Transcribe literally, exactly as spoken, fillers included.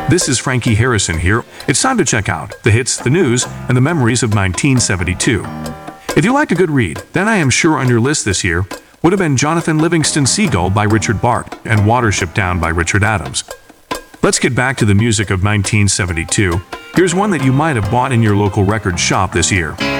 This is Frankie Harrison here. It's time to check out the hits, the news, and the memories of nineteen seventy-two. If you liked a good read, then I am sure on your list this year would have been Jonathan Livingston Seagull by Richard Bart and Watership Down by Richard Adams. Let's get back to the music of nineteen seventy-two. Here's one that you might have bought in your local record shop this year.